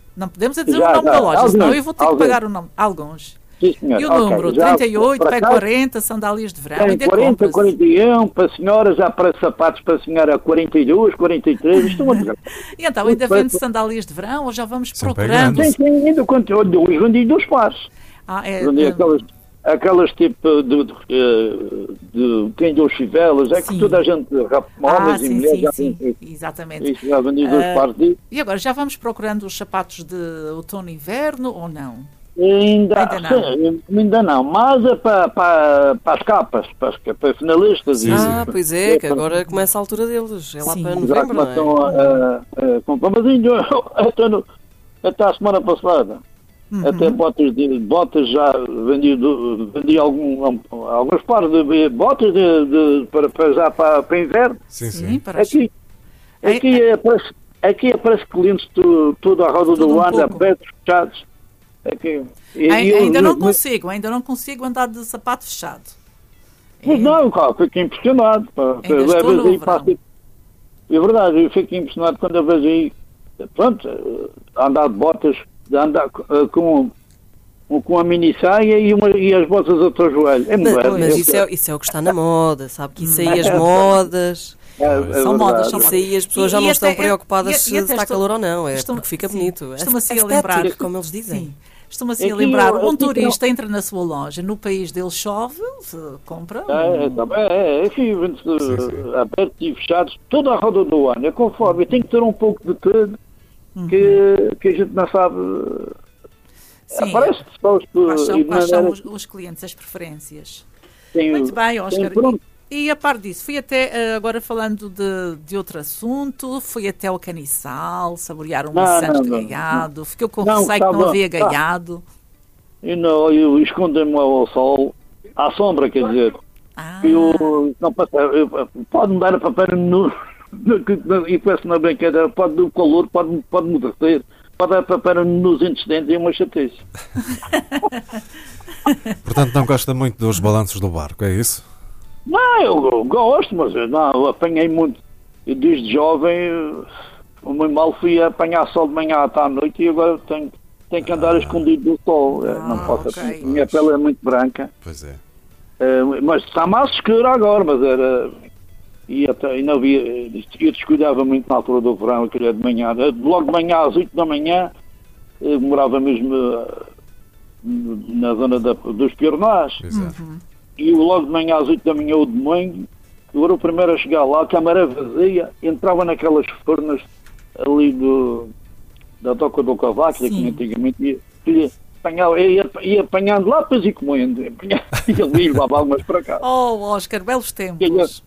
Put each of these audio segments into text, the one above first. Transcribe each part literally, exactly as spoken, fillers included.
Não podemos é dizer Já, o nome já. da loja, Alguns, senão eu vou ter alguns. que pagar o nome. Alguns. Sim, senhor. E o Ok, número? já, trinta e oito, para P cá, quarenta, sandálias de verão. Tem Ainda quarenta, compra-se. quarenta e um, para a senhora, já para sapatos para a senhora quarenta e dois, quarenta e três, isto é uma... E então, ainda vende sandálias de verão ou já vamos Sempre é procurando? grande. Tem, tem ainda conteúdo, hoje vendi dos pares. Ah, é, Vendi hum, aquelas, aquelas tipo de, de, de quem deu chivelas, é Sim. que toda a gente, rapazes ah, e sim, mulheres, sim, já sim, tem exatamente. isso, já vendi dois Ah, pares disso. E agora, já vamos procurando os sapatos de outono e inverno ou não? Ainda, Ainda não. sim, ainda não, mas é para, para, para as capas, para, as, para finalistas. Sim, e, sim. Ah, pois é, que agora começa a altura deles. É lá Sim. para já novembro, não começam é? a, a, a comprar. Mas ainda, até, no, até a semana passada, Uhum. até botas, de, botas já vendi, do- vendi algum, alguns pares de botas de, de, para, para, já para, para inverno. Sim, Sim, sim. para as- Aqui, aqui, aparece, aqui aparece clientes tu- tudo à roda Tudo do um ano, pouco. abertos, fechados. Aqui. E- Ai- e eu- ainda não eu- consigo, ainda não consigo andar de sapato fechado. Mas não, cara, fico impressionado. Pá. Ainda Eu, às estou vezes no aí verão. passo- É verdade, eu fico impressionado quando eu vejo aí, pronto, eh, andar de botas, de andar eh, com, com a mini saia e, uma, e as botas até o joelho. É Mas, moderno. mas eu isso, sei. é, isso é o que está na moda, sabe? Que isso aí Hum. as modas. É- é São verdade. modas, são Isso aí as pessoas E- já e não até- estão preocupadas e- se e até está estou- calor ou não. É estou- porque fica sim, bonito. estou-me-se a Estético, lembrar. como eles dizem. Sim. Estou-me assim a Aqui lembrar, eu- um aqui turista entra na sua loja, no país dele chove, se compra. É, é, tá bem, é, é, aqui vende-se abertos e fechados, toda a roda do ano, é conforme, tem que ter um pouco de tudo, que, que a gente não sabe. Sim. Aparece pessoas que. Quais são, e de quais são maneira os, os clientes, as preferências? tem- Muito bem, tem Oscar. pronto. E, e a par disso, fui até, eh, agora falando de, de outro assunto, fui até o Caniçal, saborear um Não, Santos não, não, gaiado, ficou com Não, receio que não estava- havia tá. gaiado. E não, eu escondo-me ao sol, à sombra, quer dizer. Ah, Eu, não, passa- eu, pode mudar a papel no, no, e peço na brincadeira, pode o calor, pode, pode mudar, pode dar papel nos intestinos e uma chatice. Portanto, não gosta muito dos balanços do barco, é isso? Não, eu gosto, mas eu não, eu apanhei muito. Eu desde jovem, eu, o meu mal fui apanhar sol de manhã até à noite e agora tenho, tenho que andar escondido do sol. Eu não Ah, posso, ok. minha pele é muito branca. Pois é. Eh, mas está mais escura agora, mas era. E até, e não havia. Eu descuidava muito na altura do verão, aquilo é de manhã. Eh, Logo de manhã, às oito da manhã, eu morava mesmo eh, na zona da, dos Piornás. Exato. E eu logo de manhã, às oito da manhã, o domingo, eu era o primeiro a chegar lá, a câmara vazia, entrava naquelas fornas ali do, da Toca do Cavaco, que Sim. antigamente ia, ia, apanhava, ia, ia apanhando lápis e comendo. Apanhava- E ali levava algumas para cá. oh, Oscar, belos tempos.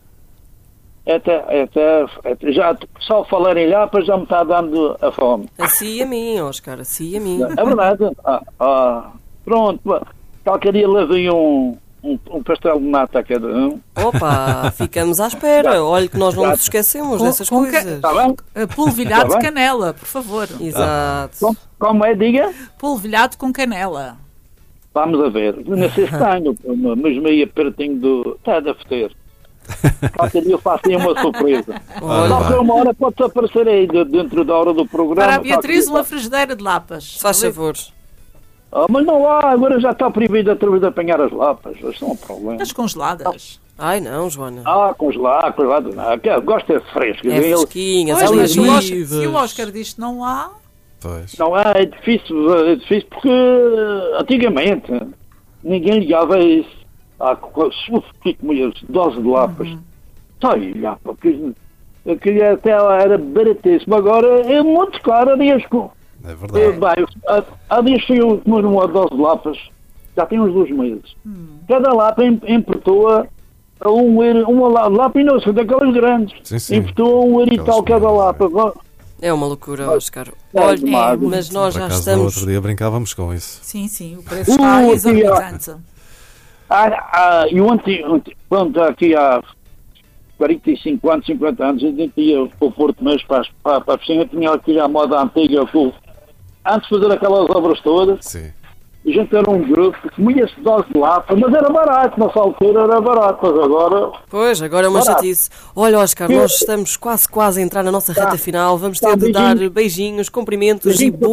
Até, até, até já só falar em lapas já me está dando a fome. Assim a mim, Oscar, assim a mim. É verdade. Ah, ah, pronto, pá. Qualquer dia levei um, um, um pastel de nata a cada um. Opa, ficamos à espera. Olha que nós não nos esquecemos Com- dessas com que- coisas. Está bem? Uh, Polvilhado Tá de bem. canela, por favor. Exato. Como, como é, diga? Polvilhado com canela. Vamos a ver. Não sei se tenho, mas meio pertinho do. Está, deve ter. Qualquer dia eu faço aí uma surpresa. Olha, Qualquer uma hora pode aparecer aí de- dentro da hora do programa. Para a Beatriz, qualquer- uma frigideira de lapas. faz favor. Ah, mas não há, agora já está proibido através de apanhar as lapas. Isso não é um problema. As congeladas. Ai não, Joana. Ah, congelar, congelado, não. Que- Gosto é fresco. É Ele- fresquinhas, Pois, mas se o Oscar- alivivas. se o Oscar diz que não há, Pois. Não é, é difícil, é difícil porque antigamente ninguém ligava a isso. Há que comias dose de lapas. Está aí, lá, porque aquilo até era baratíssimo. Agora é muito caro. Há dias, com- É eh, verdade. bem, há, há dias fui eu comer uma dose de lapas, já tem uns dois meses. Cada lapa im- importou a a um euro, uma la- lapa e não sei, daquelas grandes. Sim, sim. Importou a um euro e Aquelas tal cada pequenas, lapa. É uma loucura, Oscar. É Olha, demais. mas nós Por já acaso, no estamos. outro dia brincávamos com isso. sim, sim, o preço está Uh, exorbitante. Ah, ah, e ontem, ontem, pronto, aqui há quarenta e cinco anos, cinquenta anos, a gente ia para o Porto Mês para, para, para a piscina, tinha aqui a moda antiga, com- antes de fazer aquelas obras todas, Sim. a gente era um grupo, comia-se dose de lata, mas era barato, nessa altura era barato, mas agora... Pois, agora é uma Barato. chatice. Olha, Oscar, nós estamos quase, quase a entrar na nossa reta final. Vamos ter Tá, de dar beijinhos. beijinhos, cumprimentos e Beijinhos.